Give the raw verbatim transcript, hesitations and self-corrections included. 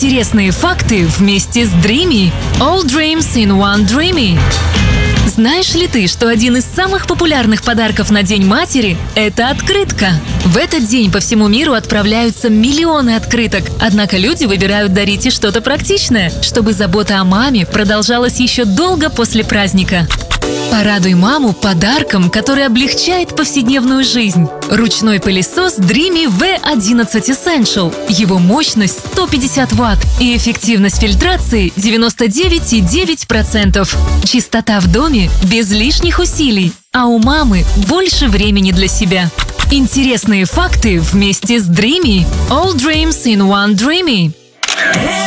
Интересные факты вместе с Dreamy. All dreams in one Dreamy. Знаешь ли ты, что один из самых популярных подарков на День матери – это открытка? В этот день по всему миру отправляются миллионы открыток, однако люди выбирают дарить и что-то практичное, чтобы забота о маме продолжалась еще долго после праздника. Порадуй маму подарком, который облегчает повседневную жизнь. Ручной пылесос Dreamy ви одиннадцать Essential. Его мощность сто пятьдесят ватт и эффективность фильтрации девяносто девять целых девять десятых процента. Чистота в доме без лишних усилий, а у мамы больше времени для себя. Интересные факты вместе с Dreamy. All dreams in one Dreamy.